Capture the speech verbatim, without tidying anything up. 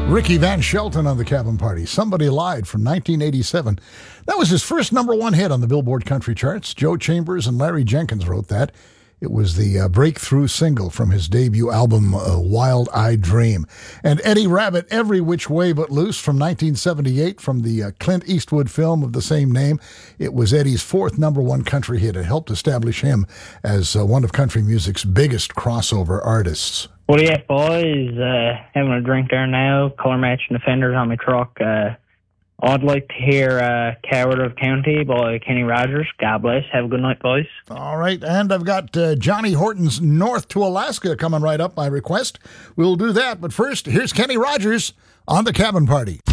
Ricky Van Shelton on the Cabin Party. Somebody Lied from nineteen eighty-seven. That was his first number one hit on the Billboard country charts. Joe Chambers and Larry Jenkins wrote that. It was the uh, breakthrough single from his debut album, uh, Wild Eyed Dream. And Eddie Rabbitt, Every Which Way But Loose from nineteen seventy-eight from the uh, Clint Eastwood film of the same name. It was Eddie's fourth number one country hit. It helped establish him as uh, one of country music's biggest crossover artists. Well, yeah, boys, uh, having a drink there now, color matching the fenders on my truck. Uh, I'd like to hear uh, Coward of County by Kenny Rogers. God bless. Have a good night, boys. All right, and I've got uh, Johnny Horton's North to Alaska coming right up by request. We'll do that, but first, here's Kenny Rogers on the Cabin Party.